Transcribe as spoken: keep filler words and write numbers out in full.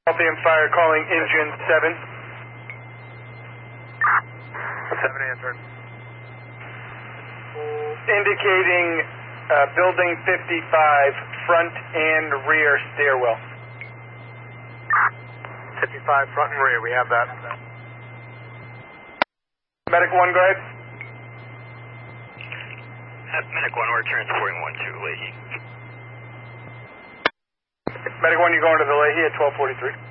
Alpha Fire calling engine seven. seven answered. Indicating uh, building fifty-five, front and rear stairwell. fifty-five, front and rear, we have that. Medic one, go ahead. Medic one, we're transporting one to Leahy. Medic one, you're going to the Leahy at twelve forty-three.